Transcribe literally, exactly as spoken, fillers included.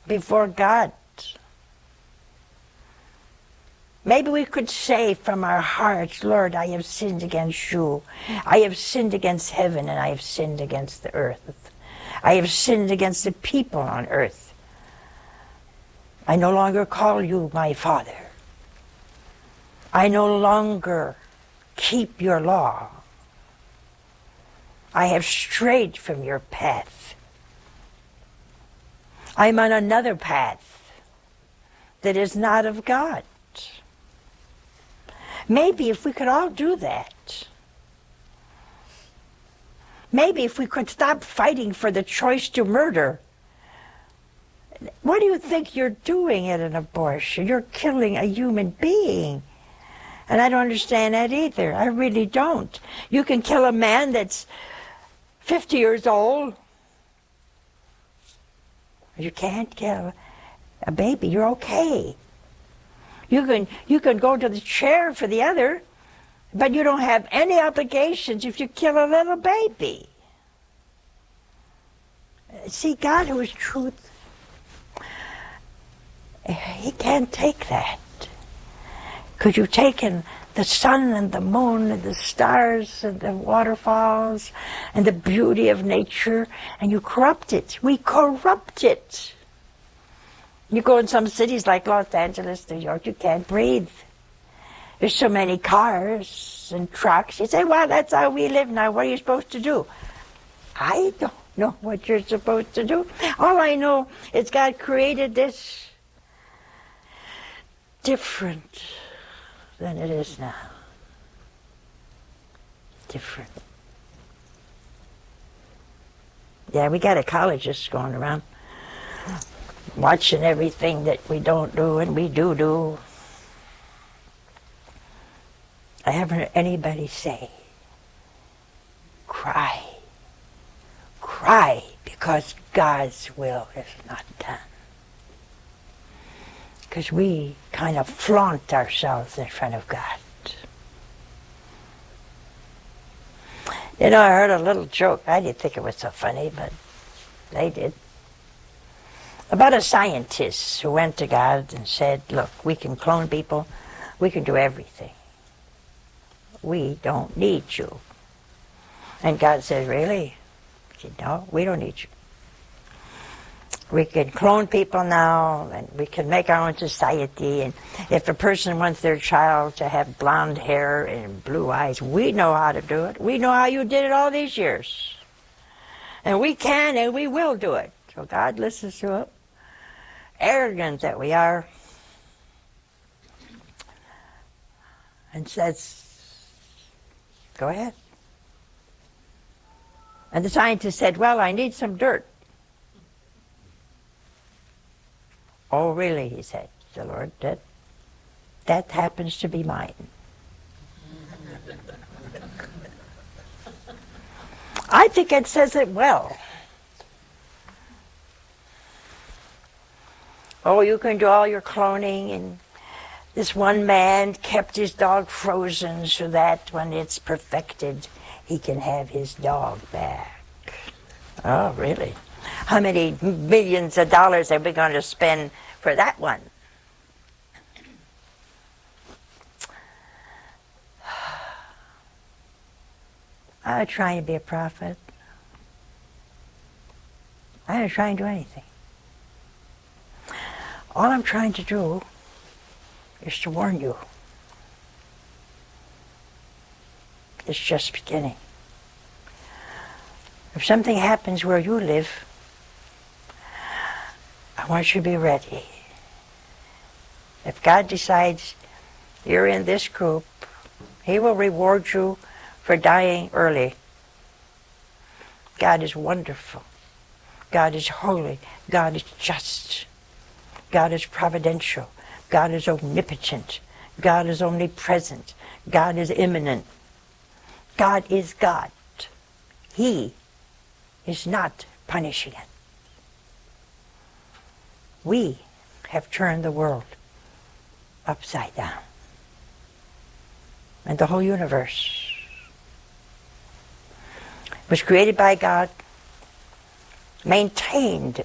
before God. Maybe we could say from our hearts, Lord, I have sinned against you. I have sinned against heaven, and I have sinned against the earth. I have sinned against the people on earth. I no longer call you my Father. I no longer keep your law. I have strayed from your path. I'm on another path that is not of God. Maybe if we could all do that, maybe if we could stop fighting for the choice to murder. What do you think you're doing at an abortion? You're killing a human being. And I don't understand that either. I really don't. You can kill a man that's fifty years old. You can't kill a baby. You're okay. You can, you can go to the chair for the other, but you don't have any obligations if you kill a little baby. See, God who is truth, He can't take that. Because you've taken the sun and the moon and the stars and the waterfalls and the beauty of nature, and you corrupt it. We corrupt it. You go in some cities like Los Angeles, New York, you can't breathe. There's so many cars and trucks. You say, well, that's how we live now. What are you supposed to do? I don't know what you're supposed to do. All I know is God created this different than it is now. Different. Yeah, we got ecologists going around watching everything that we don't do and we do do. I haven't heard anybody say, cry, cry because God's will is not done. Because we kind of flaunt ourselves in front of God. You know, I heard a little joke. I didn't think it was so funny, but they did. About a scientist who went to God and said, look, we can clone people. We can do everything. We don't need you. And God said, really? He said, no, we don't need you. We can clone people now, and we can make our own society, and if a person wants their child to have blonde hair and blue eyes, we know how to do it. We know how you did it all these years. And we can and we will do it. So God listens to it. Arrogant that we are. And says, go ahead. And the scientist said, well, I need some dirt. Oh, really, he said, the Lord, that, that happens to be mine. I think it says it well. Oh, you can do all your cloning, and this one man kept his dog frozen so that when it's perfected, he can have his dog back. Oh, really? How many millions of dollars are we going to spend for that one? I'm not trying to be a prophet. I'm not trying to do anything. All I'm trying to do is to warn you. It's just beginning. If something happens where you live, I want you to be ready. If God decides you're in this group, He will reward you for dying early. God is wonderful. God is holy. God is just. God is providential. God is omnipotent. God is omnipresent. God is immanent. God is God. He is not punishing it. We have turned the world upside down. And the whole universe was created by God, maintained